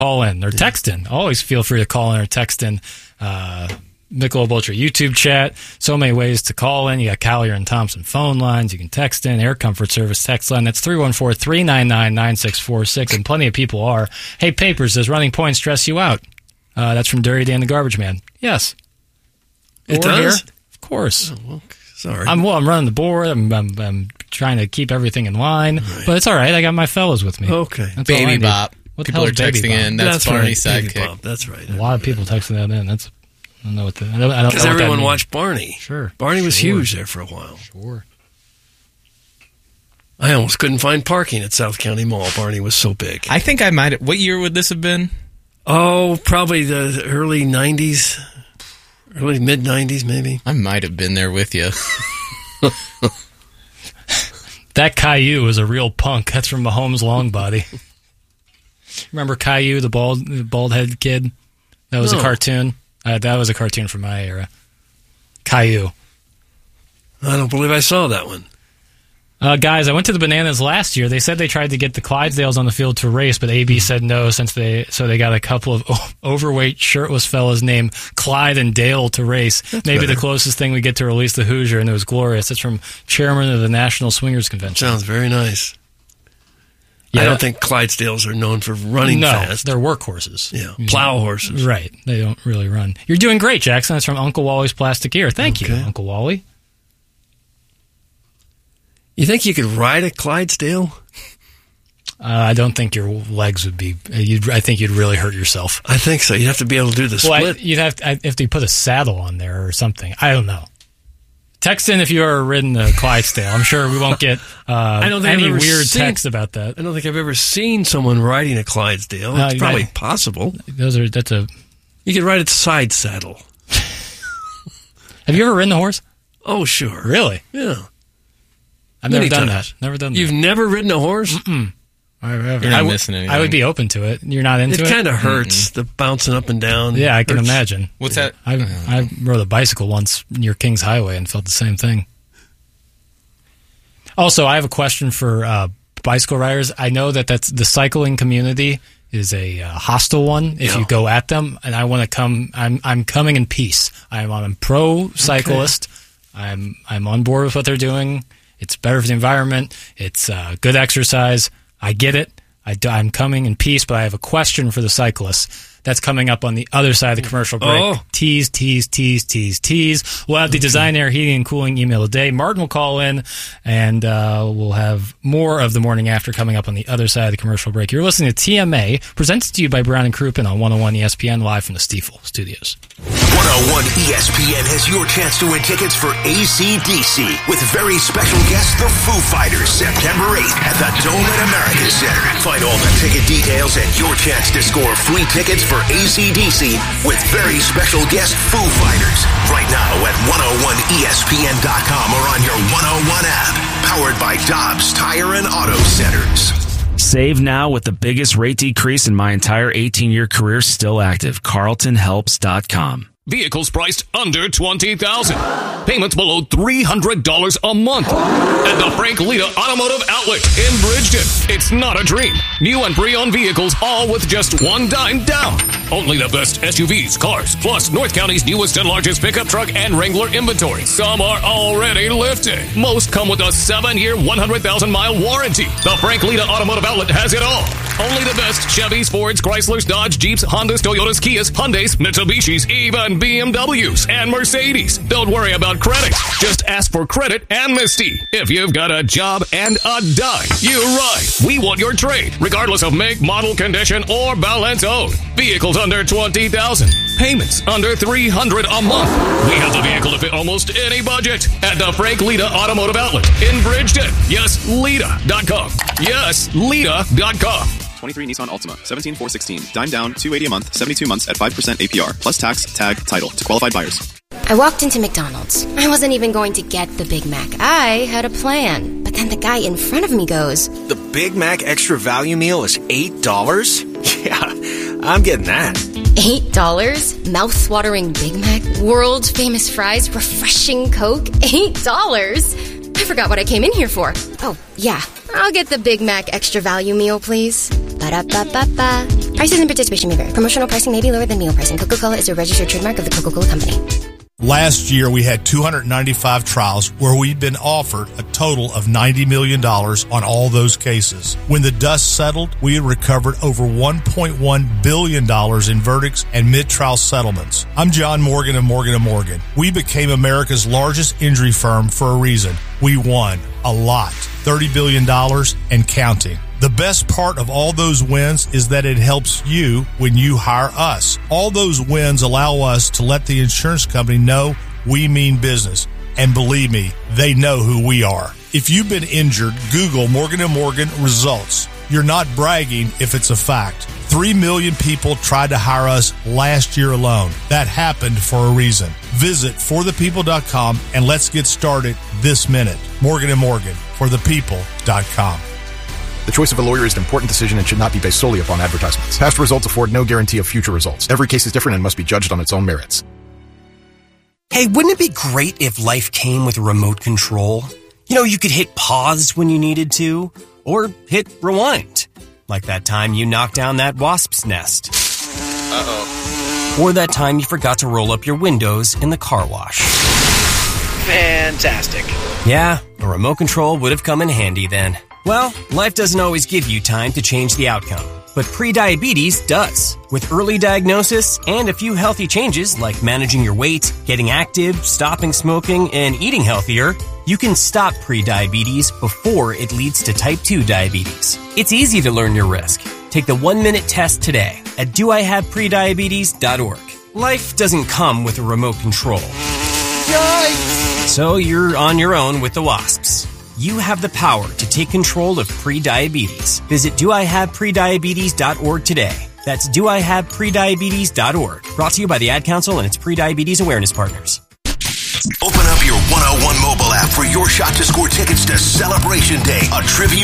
Call in or text in. Always feel free to call in or text in. Michelob Ultra YouTube chat. So many ways to call in. You got Collier and Thompson phone lines. You can text in. Air Comfort Service text line. That's 314-399-9646. And plenty of people are. Hey, Papers, does running points stress you out? That's from Dirty Dan the Garbage Man. Yes. It does? Here? Of course. Oh, well, sorry. I'm running the board. I'm trying to keep everything in line. Right. But it's all right. I got my fellows with me. Okay. That's Baby Bop. What people are texting in. That's Barney's sidekick. That's right. A lot of people texting that in. I don't know what I don't know. Because everyone watched Barney. Sure. Barney was huge there for a while. Sure. I almost couldn't find parking at South County Mall. Barney was so big. I think I might have. What year would this have been? Oh, probably the early 90s. Early mid-90s, maybe. I might have been there with you. That Caillou is a real punk. That's from Mahomes' long body. Remember Caillou, the bald head kid? That was a cartoon. That was a cartoon from my era. Caillou. I don't believe I saw that one. Guys, I went to the Bananas last year. They said they tried to get the Clydesdales on the field to race, but AB said no, so they got a couple of overweight, shirtless fellas named Clyde and Dale to race. That's Maybe better. The closest thing we get to release the Hoosier, and it was glorious. That's from chairman of the National Swingers Convention. Sounds very nice. Yeah. I don't think Clydesdales are known for running fast. They're workhorses. Yeah, plow horses. Right. They don't really run. You're doing great, Jackson. That's from Uncle Wally's Plastic Ear. Thank you, Uncle Wally. You think you could ride a Clydesdale? I don't think your legs would be... I think you'd really hurt yourself. I think so. You'd have to be able to do the split. You'd have to put a saddle on there or something. I don't know. Text in if you ever ridden a Clydesdale. I'm sure we won't get any weird text about that. I don't think I've ever seen someone riding a Clydesdale. It's probably possible. You could ride a side saddle. Have you ever ridden a horse? Oh, sure. Really? Yeah. I've never done that. Never done that. You've never ridden a horse? Mm-mm. You're not missing anything. I would be open to it. You're not into it? It kind of hurts, the bouncing up and down. Yeah, I can imagine. What's that? I rode a bicycle once near Kings Highway and felt the same thing. Also, I have a question for bicycle riders. I know that's the cycling community is a hostile one if you go at them, and I want to come. I'm coming in peace. I'm a pro cyclist. Okay. I'm on board with what they're doing. It's better for the environment. It's good exercise. I get it. I'm coming in peace, but I have a question for the cyclists. That's coming up on the other side of the commercial break. Oh. Tease. We'll have the Design Air Heating and Cooling email today. Martin will call in, and we'll have more of the morning after coming up on the other side of the commercial break. You're listening to TMA, presented to you by Brown and Crouppen on 101 ESPN, live from the Stiefel studios. 101 ESPN has your chance to win tickets for AC/DC with very special guest, the Foo Fighters, September 8th at the Dome at America Center. Find all the ticket details and your chance to score free tickets for AC/DC with very special guest, Foo Fighters. Right now at 101ESPN.com or on your 101 app. Powered by Dobbs Tire and Auto Centers. Save now with the biggest rate decrease in my entire 18-year career still active. CarltonHelps.com. Vehicles priced under $20,000. Payments below $300 a month. At the Frank Lita Automotive Outlet in Bridgeton. It's not a dream. New and pre-owned vehicles, all with just $1 down. Only the best SUVs, cars, plus North County's newest and largest pickup truck and Wrangler inventory. Some are already lifted. Most come with a 7-year, 100,000-mile warranty. The Frank Lita Automotive Outlet has it all. Only the best Chevys, Fords, Chryslers, Dodge, Jeeps, Hondas, Toyotas, Kias, Hyundais, Mitsubishis, even BMWs and Mercedes. Don't worry about credit. Just ask for credit amnesty. If you've got a job and a dime, you're right. We want your trade, regardless of make, model, condition, or balance owed. Vehicles under $20,000. Payments under $300 a month. We have the vehicle to fit almost any budget at the Frank Lita Automotive Outlet in Bridgeton. Yes, Lita.com. Yes, Lita.com. 23 Nissan Altima, 17,416. Dime down, $280 a month, 72 months at 5% APR, plus tax, tag, title to qualified buyers. I walked into McDonald's. I wasn't even going to get the Big Mac. I had a plan. But then the guy in front of me goes, "The Big Mac Extra Value Meal is $8? Yeah, I'm getting that." $8? Mouth-watering Big Mac, world famous fries, refreshing Coke, $8? I forgot what I came in here for. Oh, yeah. I'll get the Big Mac Extra Value Meal, please. Ba-da-ba-ba-ba. Prices and participation may vary. Promotional pricing may be lower than meal pricing. Coca-Cola is a registered trademark of the Coca-Cola Company. Last year, we had 295 trials where we'd been offered a total of $90 million on all those cases. When the dust settled, we had recovered over $1.1 billion in verdicts and mid-trial settlements. I'm John Morgan of Morgan & Morgan. We became America's largest injury firm for a reason. We won a lot, $30 billion and counting. The best part of all those wins is that it helps you when you hire us. All those wins allow us to let the insurance company know we mean business. And believe me, they know who we are. If you've been injured, Google Morgan & Morgan results. You're not bragging if it's a fact. 3 million people tried to hire us last year alone. That happened for a reason. Visit forthepeople.com and let's get started this minute. Morgan & Morgan, forthepeople.com. The choice of a lawyer is an important decision and should not be based solely upon advertisements. Past results afford no guarantee of future results. Every case is different and must be judged on its own merits. Hey, wouldn't it be great if life came with a remote control? You know, you could hit pause when you needed to, or hit rewind. Like that time you knocked down that wasp's nest. Uh-oh. Or that time you forgot to roll up your windows in the car wash. Fantastic. Yeah, a remote control would have come in handy then. Well, life doesn't always give you time to change the outcome, but prediabetes does. With early diagnosis and a few healthy changes like managing your weight, getting active, stopping smoking, and eating healthier, you can stop prediabetes before it leads to type 2 diabetes. It's easy to learn your risk. Take the 1-minute test today at doihaveprediabetes.org. Life doesn't come with a remote control. Yikes! So you're on your own with the wasps. You have the power to take control of prediabetes. Visit doihaveprediabetes.org today. That's doihaveprediabetes.org. Brought to you by the Ad Council and its Prediabetes Awareness Partners. Open up your 101 mobile app for your shot to score tickets to Celebration Day, a trivia